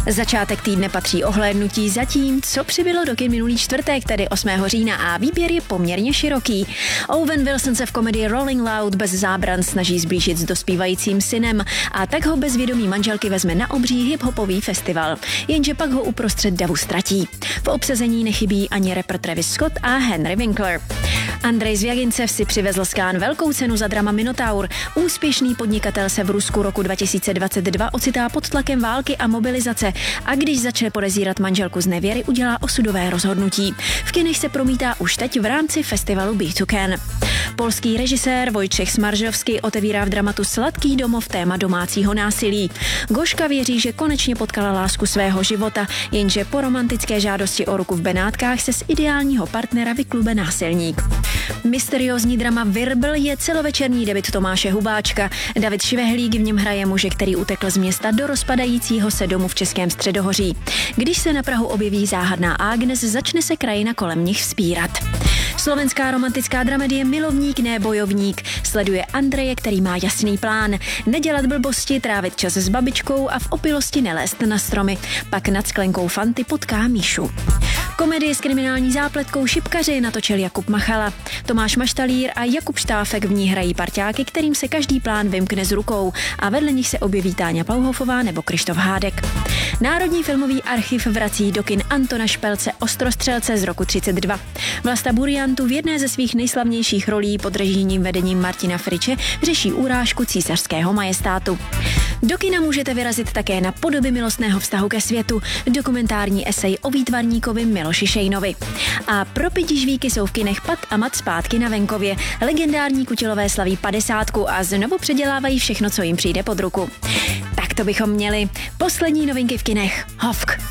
Začátek týdne patří ohlédnutí za tím, co přibylo do kin minulý čtvrtek, tedy 8. října, a výběr je poměrně široký. Owen Wilson se v komedii Rolling Loud bez zábran snaží zblížit s dospívajícím synem a tak ho bez vědomí manželky vezme na obří hip-hopový festival. Jenže pak ho uprostřed davu ztratí. V obsazení nechybí ani rapper Travis Scott a Henry Winkler. Andrej Zvěgincev si přivezl z Cannes velkou cenu za drama Minotaur. Úspěšný podnikatel se v Rusku roku 2022 ocitá pod tlakem války a mobilizace a když začne podezírat manželku z nevěry, udělá osudové rozhodnutí. V kinech se promítá už teď v rámci festivalu Be to Cannes. Polský režisér Wojciech Smaržovský otevírá v dramatu Sladký domov téma domácího násilí. Goška věří, že konečně potkala lásku svého života, jenže po romantické žádosti o ruku v Benátkách se z ideálního partnera vyklube násilník. Mysteriózní drama Virbl je celovečerní debut Tomáše Hubáčka. David Švehlík v něm hraje muže, který utekl z města do rozpadajícího se domu v Českém Středohoří. Když se na prahu objeví záhadná Agnes, začne se krajina kolem nich vzpírat. Slovenská romantická dramedie Milovník, ne bojovník sleduje Andreje, který má jasný plán. Nedělat blbosti, trávit čas s babičkou a v opilosti nelézt na stromy. Pak nad sklenkou Fanty potká Míšu. Komedii s kriminální zápletkou Šipkaři natočil Jakub Machala. Tomáš Maštalír a Jakub Štáfek v ní hrají parťáky, kterým se každý plán vymkne z rukou a vedle nich se objeví Táňa Pauhofová nebo Krištof Hádek. Národní filmový archiv vrací do kin Antona Špelce Ostrostřelce z roku 32. Vlasta Buriantu v jedné ze svých nejslavnějších rolí pod režijním vedením Martina Friče řeší urážku císařského majestátu. Do kina můžete vyrazit také na Podoby milostného vztahu ke světu, dokumentární esej o výtvarníkovi Miloši Šejnovi. A pro pidižvíky jsou v kinech Pat a Mat zpátky na venkově. Legendární Kutilové slaví 50 a znovu předělávají všechno, co jim přijde pod ruku. Tak to bychom měli. Poslední novinky v kinech. Hovk.